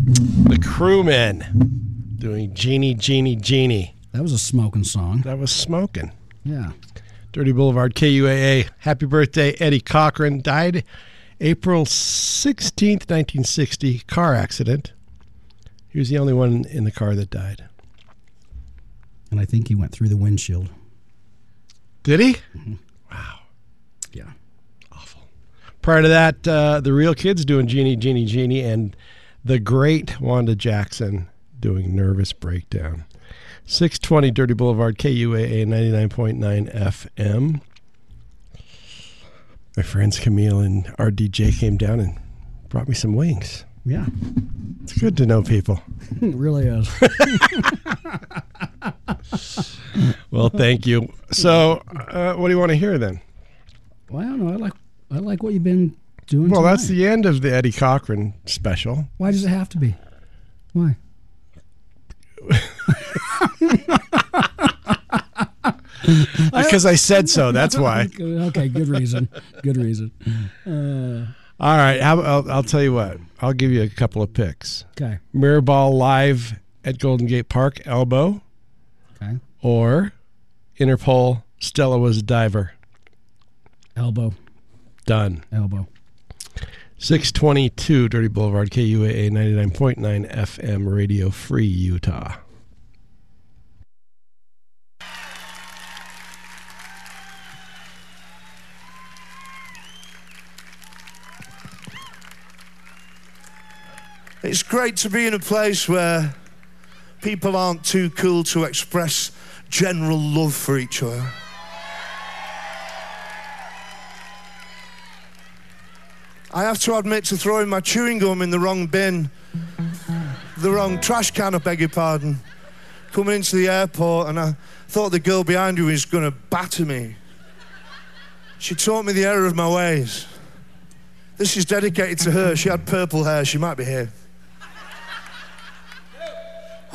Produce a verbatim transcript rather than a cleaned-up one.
The Crewmen doing Genie, Genie, Genie. That was a smoking song. That was smoking. Yeah. Dirty Boulevard, K U A A. Happy birthday, Eddie Cochran. Died April sixteenth, nineteen sixty. Car accident. He was the only one in the car that died. And I think he went through the windshield. Did he? Mm-hmm. Wow. Yeah. Awful. Prior to that, uh, the Real Kids doing Genie, Genie, Genie, and the great Wanda Jackson doing Nervous Breakdown. six twenty Dirty Boulevard, K U A A, ninety-nine point nine F M. My friends Camille and our D J came down and brought me some wings. Yeah. It's good to know people. It really is. Well, thank you. So, uh, what do you want to hear then? Well, I don't know. I like, I like what you've been doing Well, tonight. that's the end of the Eddie Cochran special. Why does it have to be? Why? Because I said so. That's why. Okay, good reason. Good reason. Uh, All right. How, I'll, I'll tell you what. I'll give you a couple of picks. okay. Mirrorball live at Golden Gate Park, Elbow, Okay. or Interpol, Stella was a diver. Elbow. Done. Elbow. six twenty-two Dirty Boulevard, K U A A, ninety-nine point nine F M, Radio Free Utah. It's great to be in a place where people aren't too cool to express general love for each other. I have to admit to throwing my chewing gum in the wrong bin, the wrong trash can, I beg your pardon, coming into the airport, and I thought the girl behind me was going to batter me. She taught me the error of my ways. This is dedicated to her. She had purple hair. She might be here.